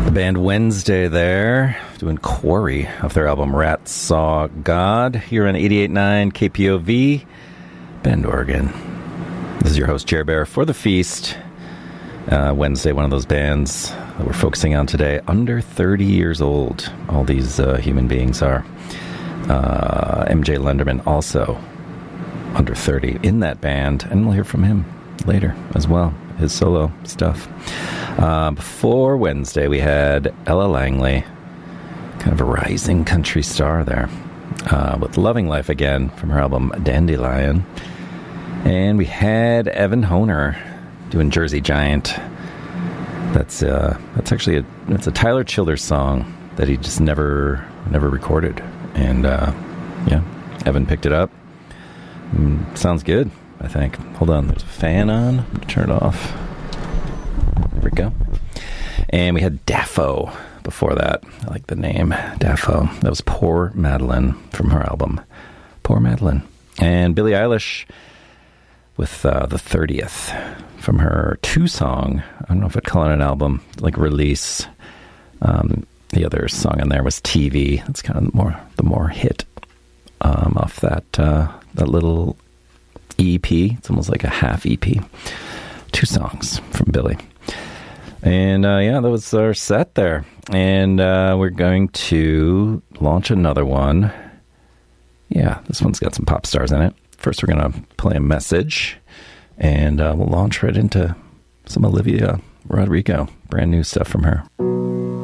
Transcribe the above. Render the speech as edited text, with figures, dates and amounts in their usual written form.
Band Wednesday there, doing Quarry off their album Rat Saw God, here on 88.9 KPOV, Bend, Oregon. This is your host, Jer Bear, for The Feast. Wednesday, one of those bands that we're focusing on today, under 30 years old. All these human beings are. MJ Lenderman, also under 30 in that band, and we'll hear from him later as well, his solo stuff. Before Wednesday, we had Ella Langley, kind of a rising country star there, with Loving Life Again from her album Dandelion. And we had Evan Honer doing Jersey Giant. That's actually it's a Tyler Childers song that he just never recorded. And yeah, Evan picked it up. Sounds good, I think. Hold on, there's a fan on. I'm going to turn it off. There we go. And we had Daffo before that. I like the name, Daffo. That was Poor Madeline from her album, Poor Madeline. And Billie Eilish with The 30th from her two-song, I don't know if I'd call it an album, like release. The other song on there was TV. That's kind of the more hit off that little EP. It's almost like a half EP. Two songs from Billie. And yeah, that was our set there. And we're going to launch another one. Yeah, this one's got some pop stars in it. First, we're going to play a message. And we'll launch right into some Olivia Rodrigo. Brand new stuff from her.